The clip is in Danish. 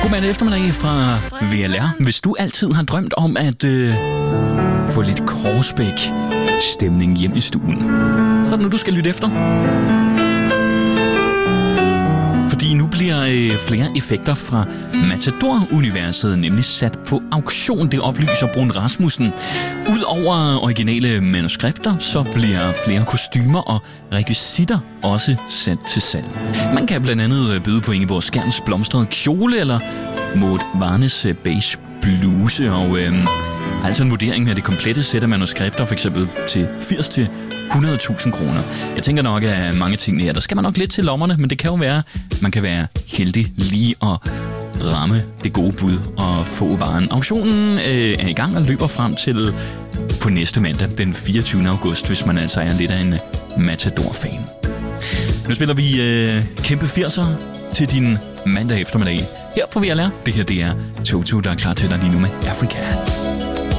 God mandag eftermiddag fra VLR. Hvis du altid har drømt om at få lidt Korsbæk-stemning hjem i stuen, så er det nu, du skal lytte efter. Fordi nu bliver flere effekter fra Matador-universet nemlig sat på auktion, det oplyser Brun Rasmussen. Udover originale manuskripter, så bliver flere kostymer og rekvisitter også sat til salg. Man kan blandt andet byde på Ingeborg Skjerns blomstrede kjole eller Maud Varnes beige bluse, og altså en vurdering af det komplette sæt af manuskripter, for eksempel til 80-100.000 kroner. Jeg tænker nok, at mange ting her, der skal man nok lidt til lommerne, men det kan jo være, man kan være heldig lige at ramme det gode bud og få varen. Auktionen er i gang og løber frem til på næste mandag, den 24. august, hvis man altså er lidt af en Matador-fan. Nu spiller vi kæmpe 80'er til din mandag eftermiddag. Her får vi at lære. Det her, det er Toto, der er klar til dig lige nu med Afrika.